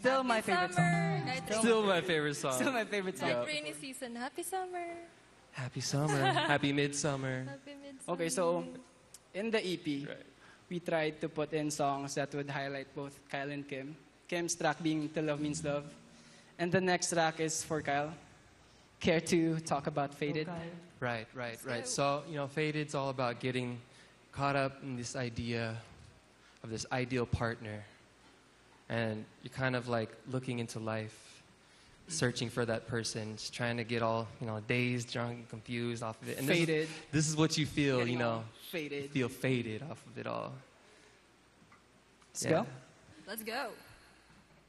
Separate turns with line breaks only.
Still my favorite song.
Still my favorite song.
Still my favorite song.
Like rainy season. Happy summer.
Happy summer. Happy midsummer.
Happy midsummer.
Okay, so in the EP,
Right.
we tried to put in songs that would highlight both Kyle and Kim. Kim's track being To Love Means Love. And the next track is for Kyle. Care to talk about Faded?
Right. So, Faded's all about getting caught up in this idea of this ideal partner. And you're kind of like looking into life, searching for that person, just trying to get all, dazed, drunk, confused off of it. And
Faded.
This is what you feel,
Getting all faded.
You feel faded off of it all.
Let's go.
Let's go.